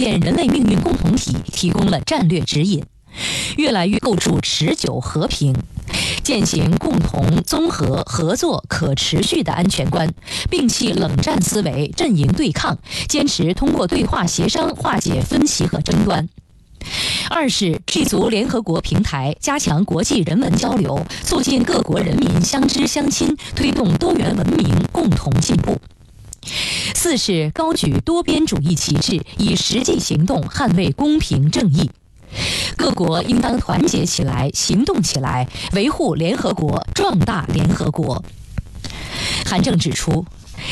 建人类命运共同体提供了战略指引，越来越构筑持久和平，践行共同、综合、合作、可持续的安全观，摒弃冷战思维、阵营对抗，坚持通过对话协商化解分歧和争端。二是立足联合国平台，加强国际人文交流，促进各国人民相知相亲，推动多元文明共同进步。四是高举多边主义旗帜，以实际行动捍卫公平正义。各国应当团结起来，行动起来，维护联合国，壮大联合国。韩正指出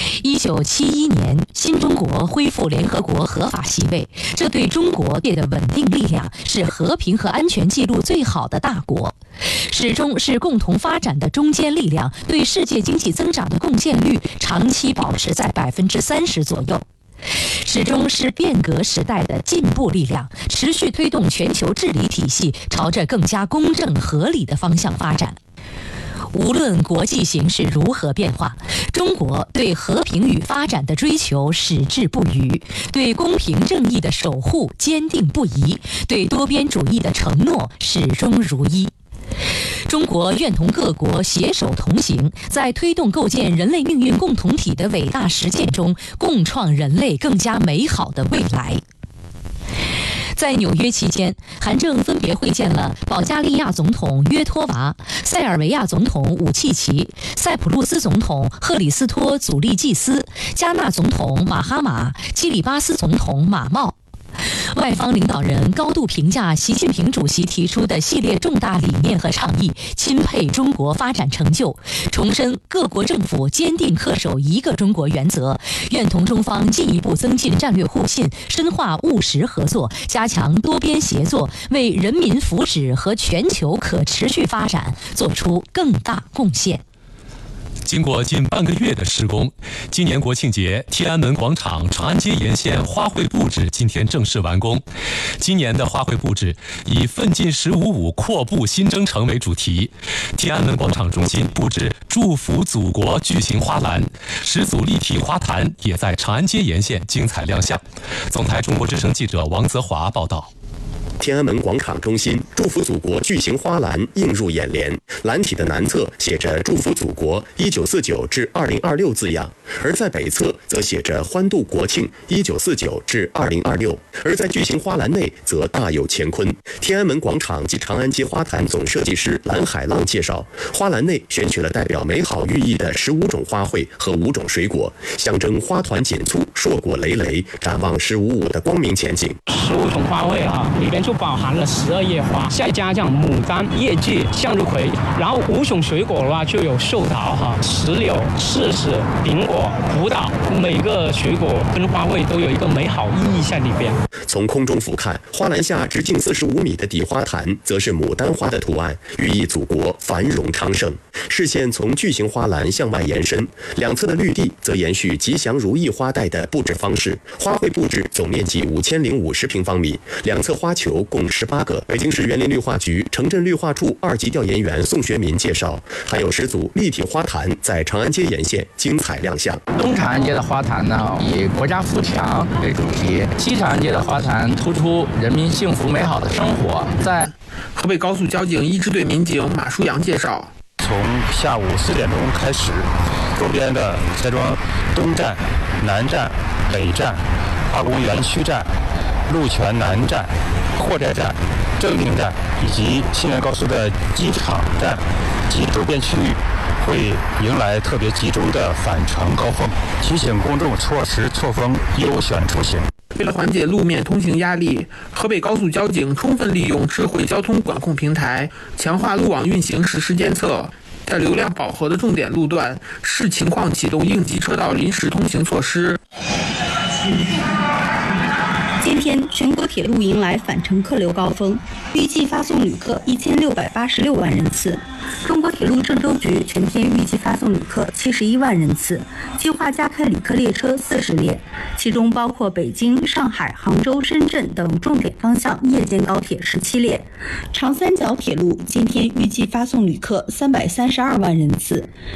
，1971年新中国恢复联合国合法席位，这对中国的稳定力量，是和平和安全记录最好的大国，始终是共同发展的中坚力量，对世界经济增长的贡献率长期保持在30%左右，始终是变革时代的进步力量，持续推动全球治理体系朝着更加公正合理的方向发展。无论国际形势如何变化，中国对和平与发展的追求矢志不渝，对公平正义的守护坚定不移，对多边主义的承诺始终如一。中国愿同各国携手同行，在推动构建人类命运共同体的伟大实践中，共创人类更加美好的未来。在纽约期间，韩正分别会见了保加利亚总统约托娃、塞尔维亚总统武契奇、塞浦路斯总统赫里斯托祖利季斯、加纳总统马哈马、基里巴斯总统马茂。外方领导人高度评价习近平主席提出的系列重大理念和倡议，钦佩中国发展成就，重申各国政府坚定恪守一个中国原则，愿同中方进一步增进战略互信，深化务实合作，加强多边协作，为人民福祉和全球可持续发展做出更大贡献。 经过近半个月的施工，今年国庆节天安门广场、长安街沿线花卉布置今天正式完工。今年的花卉布置以“奋进15·5阔步新征程”为主题，天安门广场中心布置“祝福祖国”巨型花篮，10组立体花坛也在长安街沿线精彩亮相。总台中国之声记者王泽华报道。 天安门广场中心“祝福祖国”巨型花篮映入眼帘，篮体的南侧写着“祝福祖国1949至2026”字样，而在北侧则写着“欢度国庆1949至2026”，而在巨型花篮内则大有乾坤。天安门广场及长安街花坛总设计师蓝海浪介绍，花篮内选取了代表美好寓意的15种花卉和5种水果，象征花团锦簇、硕果累累，展望15·5的光明前景。 15种花卉里边就包含了12叶花，再加上牡丹、叶芥、向日葵，然后5种水果的话就有寿桃、石榴、柿子、苹果、葡萄，每个水果跟花卉都有一个美好意义在里边。 从空中俯瞰，花篮下直径45米的底花坛则是牡丹花的图案，寓意祖国繁荣昌盛。视线从巨型花篮向外延伸，两侧的绿地则延续吉祥如意花带的布置方式。花卉布置总面积5050平方米，两侧花球共18个。北京市园林绿化局城镇绿化处2级调研员宋学民介绍，还有10组立体花坛在长安街沿线精彩亮相。 东长安街的花坛呢，以国家富强为主题；西长安街的花坛突出人民幸福美好的生活。在河北高速交警1支队民警马书阳介绍， 从下午4点钟开始，周边的蔡庄东站、南站、北站、化工园区站、鹿泉南站、货寨站、正定站以及西南高速的机场站及周边区域会迎来特别集中的返程高峰，提醒公众错时错峰优选出行。 为了缓解路面通行压力，河北高速交警充分利用智慧交通管控平台，强化路网运行实时监测，在流量饱和的重点路段视情况启动应急车道临时通行措施。 今天全国铁路迎来返程客流高峰，预计发送旅客1686万人次。中国铁路郑州局全天预计发送旅客71万人次，计划加开旅客列车40列，其中包括北京、上海、杭州、深圳等重点方向夜间高铁17列。长三角铁路今天预计发送旅客332万人次，